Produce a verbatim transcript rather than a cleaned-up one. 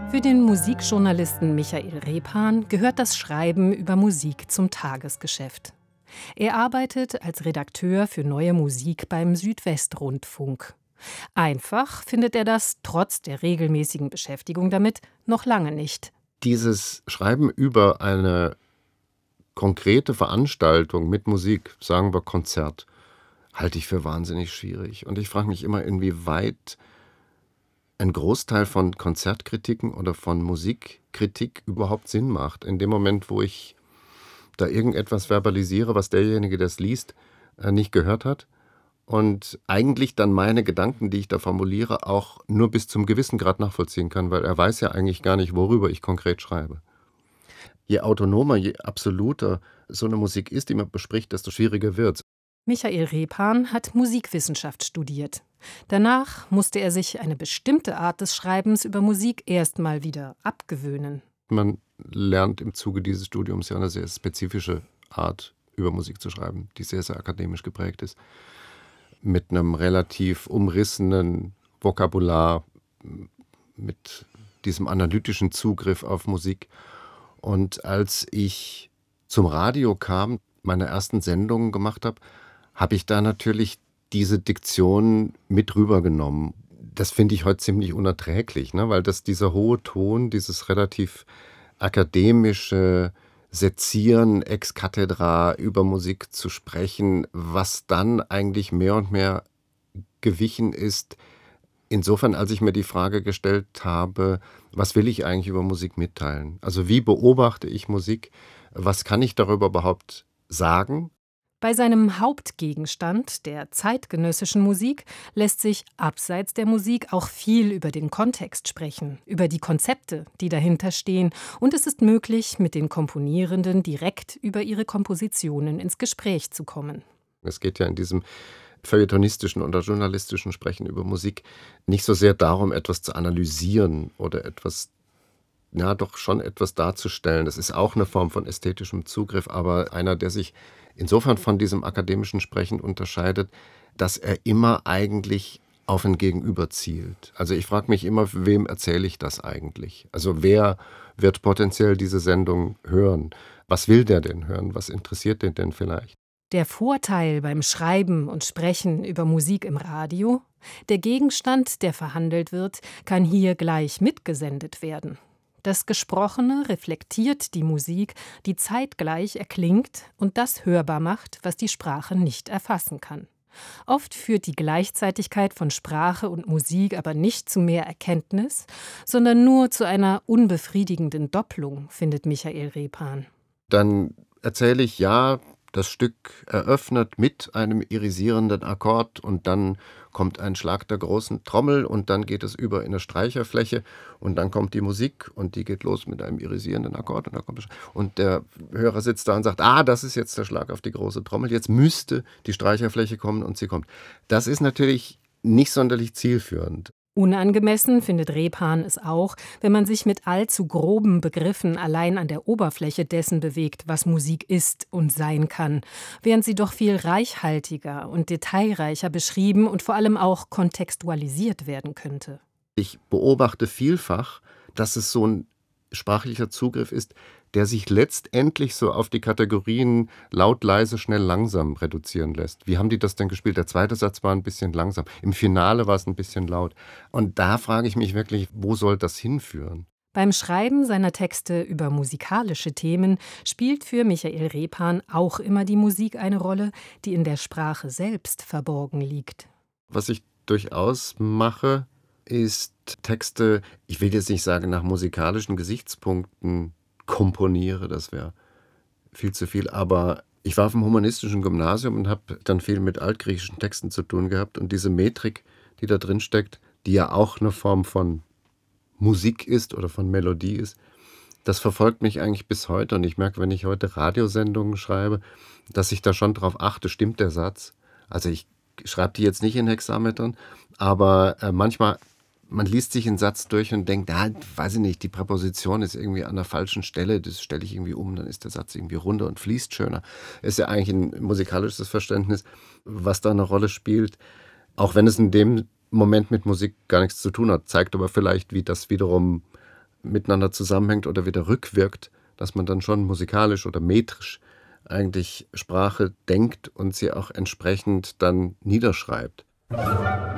Für den Musikjournalisten Michael Rephan gehört das Schreiben über Musik zum Tagesgeschäft. Er arbeitet als Redakteur für Neue Musik beim Südwestrundfunk. Einfach findet er das, trotz der regelmäßigen Beschäftigung damit, noch lange nicht. Dieses Schreiben über eine konkrete Veranstaltung mit Musik, sagen wir Konzert, halte ich für wahnsinnig schwierig. Und ich frage mich immer, inwieweit ein Großteil von Konzertkritiken oder von Musikkritik überhaupt Sinn macht. In dem Moment, wo ich da irgendetwas verbalisiere, was derjenige, der es liest, nicht gehört hat und eigentlich dann meine Gedanken, die ich da formuliere, auch nur bis zum gewissen Grad nachvollziehen kann, weil er weiß ja eigentlich gar nicht, worüber ich konkret schreibe. Je autonomer, je absoluter so eine Musik ist, die man bespricht, desto schwieriger wird's. Michael Rephan hat Musikwissenschaft studiert. Danach musste er sich eine bestimmte Art des Schreibens über Musik erstmal wieder abgewöhnen. Man lernt im Zuge dieses Studiums ja eine sehr spezifische Art, über Musik zu schreiben, die sehr, sehr akademisch geprägt ist. Mit einem relativ umrissenen Vokabular, mit diesem analytischen Zugriff auf Musik. Und als ich zum Radio kam, meine ersten Sendungen gemacht habe, habe ich da natürlich diese Diktion mit rübergenommen. Das finde ich heute ziemlich unerträglich, ne? Weil das dieser hohe Ton, dieses relativ akademische Sezieren ex cathedra über Musik zu sprechen, was dann eigentlich mehr und mehr gewichen ist, insofern, als ich mir die Frage gestellt habe, was will ich eigentlich über Musik mitteilen? Also wie beobachte ich Musik? Was kann ich darüber überhaupt sagen? Bei seinem Hauptgegenstand, der zeitgenössischen Musik, lässt sich abseits der Musik auch viel über den Kontext sprechen, über die Konzepte, die dahinter stehen, und es ist möglich, mit den Komponierenden direkt über ihre Kompositionen ins Gespräch zu kommen. Es geht ja in diesem feuilletonistischen oder journalistischen Sprechen über Musik nicht so sehr darum, etwas zu analysieren oder etwas, ja doch schon etwas darzustellen. Das ist auch eine Form von ästhetischem Zugriff, aber einer, der sich insofern von diesem akademischen Sprechen unterscheidet, dass er immer eigentlich auf ein Gegenüber zielt. Also ich frage mich immer, wem erzähle ich das eigentlich? Also wer wird potenziell diese Sendung hören? Was will der denn hören? Was interessiert den denn vielleicht? Der Vorteil beim Schreiben und Sprechen über Musik im Radio: Der Gegenstand, der verhandelt wird, kann hier gleich mitgesendet werden. Das Gesprochene reflektiert die Musik, die zeitgleich erklingt und das hörbar macht, was die Sprache nicht erfassen kann. Oft führt die Gleichzeitigkeit von Sprache und Musik aber nicht zu mehr Erkenntnis, sondern nur zu einer unbefriedigenden Doppelung, findet Michael Rephan. Dann erzähle ich, ja, das Stück eröffnet mit einem irisierenden Akkord und dann kommt ein Schlag der großen Trommel und dann geht es über in eine Streicherfläche und dann kommt die Musik und die geht los mit einem irisierenden Akkord und, dann kommt und der Hörer sitzt da und sagt, ah, das ist jetzt der Schlag auf die große Trommel, jetzt müsste die Streicherfläche kommen und sie kommt. Das ist natürlich nicht sonderlich zielführend. Unangemessen findet Rephan es auch, wenn man sich mit allzu groben Begriffen allein an der Oberfläche dessen bewegt, was Musik ist und sein kann, während sie doch viel reichhaltiger und detailreicher beschrieben und vor allem auch kontextualisiert werden könnte. Ich beobachte vielfach, dass es so ein sprachlicher Zugriff ist, der sich letztendlich so auf die Kategorien laut, leise, schnell, langsam reduzieren lässt. Wie haben die das denn gespielt? Der zweite Satz war ein bisschen langsam. Im Finale war es ein bisschen laut. Und da frage ich mich wirklich, wo soll das hinführen? Beim Schreiben seiner Texte über musikalische Themen spielt für Michael Rephan auch immer die Musik eine Rolle, die in der Sprache selbst verborgen liegt. Was ich durchaus mache, ist Texte, ich will jetzt nicht sagen nach musikalischen Gesichtspunkten komponiere, das wäre viel zu viel, aber ich war auf dem humanistischen Gymnasium und habe dann viel mit altgriechischen Texten zu tun gehabt und diese Metrik, die da drin steckt, die ja auch eine Form von Musik ist oder von Melodie ist, das verfolgt mich eigentlich bis heute und ich merke, wenn ich heute Radiosendungen schreibe, dass ich da schon drauf achte, stimmt der Satz? Also ich schreibe die jetzt nicht in Hexametern, aber äh, manchmal man liest sich einen Satz durch und denkt, ah, weiß ich nicht, die Präposition ist irgendwie an der falschen Stelle, das stelle ich irgendwie um, dann ist der Satz irgendwie runder und fließt schöner. Ist ja eigentlich ein musikalisches Verständnis, was da eine Rolle spielt, auch wenn es in dem Moment mit Musik gar nichts zu tun hat, zeigt aber vielleicht, wie das wiederum miteinander zusammenhängt oder wieder rückwirkt, dass man dann schon musikalisch oder metrisch eigentlich Sprache denkt und sie auch entsprechend dann niederschreibt.